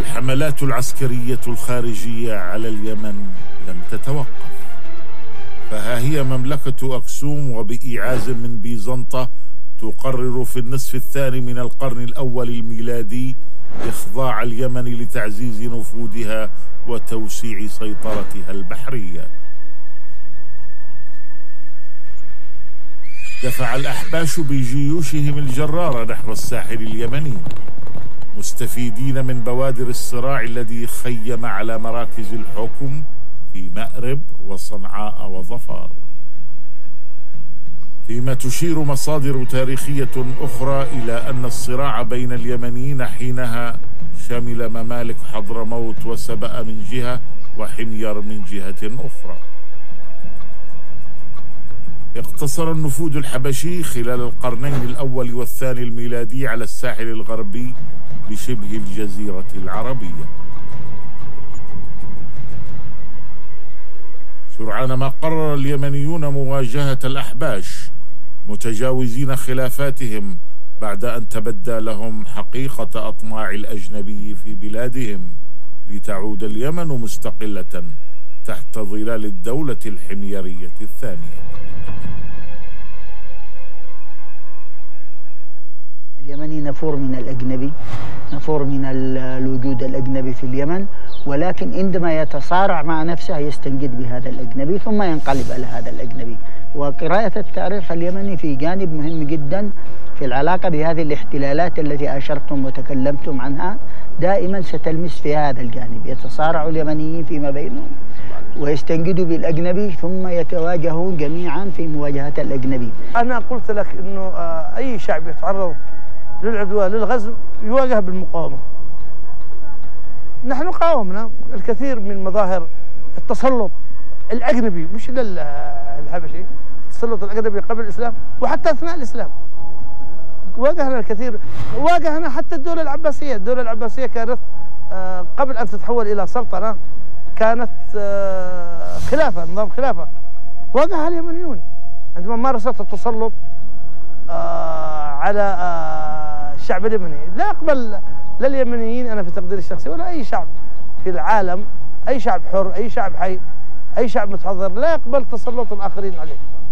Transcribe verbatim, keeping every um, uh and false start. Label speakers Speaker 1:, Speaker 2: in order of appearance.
Speaker 1: الحملات العسكرية الخارجية على اليمن لم تتوقف، فها هي مملكة أكسوم وبإيعاز من بيزنطة تقرر في النصف الثاني من القرن الأول الميلادي إخضاع اليمن لتعزيز نفوذها وتوسيع سيطرتها البحرية. دفع الأحباش بجيوشهم الجرارة نحو الساحل اليمني، مستفيدين من بوادر الصراع الذي خيم على مراكز الحكم في مأرب وصنعاء وظفار. فيما تشير مصادر تاريخية أخرى إلى أن الصراع بين اليمنيين حينها شمل ممالك حضرموت وسبأ من جهة وحمير من جهة أخرى. اقتصر النفوذ الحبشي خلال القرنين الأول والثاني الميلادي على الساحل الغربي بشبه الجزيرة العربية. سرعان ما قرر اليمنيون مواجهة الأحباش متجاوزين خلافاتهم بعد أن تبدى لهم حقيقة أطماع الأجنبي في بلادهم، لتعود اليمن مستقلة تحت ظلال الدولة الحميرية الثانية.
Speaker 2: اليمني نفور من الأجنبي، نفور من الوجود الأجنبي في اليمن، ولكن عندما يتصارع مع نفسه يستنجد بهذا الأجنبي ثم ينقلب على هذا الأجنبي. وقراءة التاريخ اليمني في جانب مهم جدا في العلاقة بهذه الاحتلالات التي أشرتم وتكلمتم عنها، دائما ستلمس في هذا الجانب. يتصارع اليمنيين فيما بينهم ويستنجدوا بالأجنبي ثم يتواجهون جميعا في مواجهة الأجنبي.
Speaker 3: أنا قلت لك أنه أي شعب يتعرض للعدوان للغزو يواجه بالمقاومة. نحن قاومنا الكثير من مظاهر التسلط الأجنبي، مش الحبشي، التسلط الأجنبي قبل الإسلام وحتى أثناء الإسلام. واجهنا الكثير، واجهنا حتى الدولة العباسية. الدولة العباسية كانت قبل أن تتحول إلى سلطنة كانت خلافة، نظام خلافة. واجهها اليمنيون عندما مارست التسلط على الشعب اليمني. لا أقبل لا اليمنيين أنا في تقديري الشخصي ولا أي شعب في العالم، أي شعب حر، أي شعب حي، أي شعب متحضر، لا يقبل تسلط الآخرين عليه.